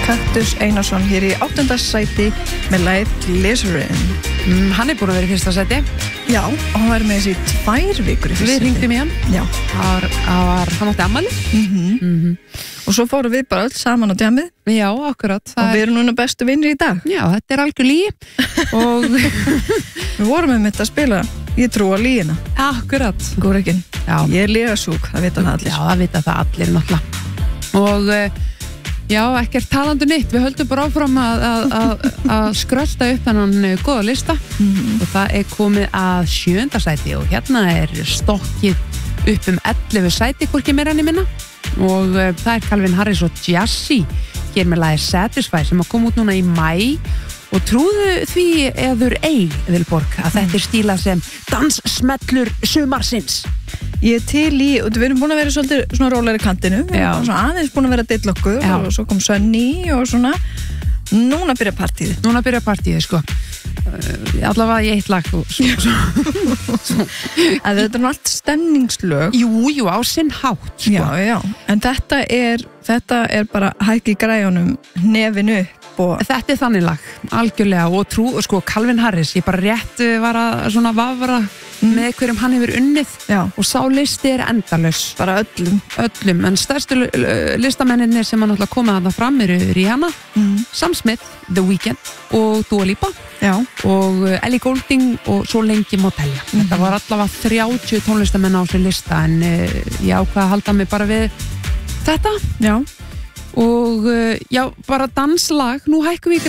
Kaktus Einarsson hér í 8. sæti með lagið Glycerin. Hann búinn að vera í fyrsta sæti. Já, og hann var með þessi 2 vikur í fyrsta sæti. Við hringdum í hann. Já. Hann átti afmæli. Og svo fórum við bara öll saman á djamið. Já, akkurat. Og við erum núna bestu vinnir í dag. Já, þetta algjör lygi. Og við vorum með mitt að spila Ég trú á lygina. Akkurat. Góðrekin. Já. Ég lygasjúk, það vita það allir. Já, það vita það allir náttúrulega. Og já, ekkert talandi neitt. Við höldum bara áfram að skrölda upp þennan góða lista. Og það komið að 7. sæti og hérna stokkið upp 11 sæti, hvorki meira en ég minna. Og það Calvin Harris og Jassi hér með lagið Satisfy sem kom út núna í maí. Og trúðu því eður Vilborg að þetta stílað sem danssmellur sumarsins. Ég til í, og við erum búin að vera svolítið svona rólegri kantinu. Við erum svona aðeins búin að vera að dilla okkur. Já. Og svo kom Sunny og svona. Núna byrja partíið. Sko. Allavega í eitt lag. Þetta er allt stemningslög. Jú, á sinn hátt. Sko. Já. En þetta er bara hækki græjunum nefinu upp. Þetta þannig lag, algjörlega og sko Calvin Harris, ég bara rétt var að svona vafra með hverjum hann hefur unnið. Já. Og sá listi endalaus. Bara öllum, en stærstu listamennir sem hann náttúrulega komið þarna fram Rihanna, Sam Smith, The Weeknd og Dua Lipa. Já. Og Ellie Goulding og svo lengi má telja. Þetta var allavega 30 tónlistamenn á þessu lista en ég ákvað að halda mig bara við þetta. Já. Og já, bara danslag, nú hækkum við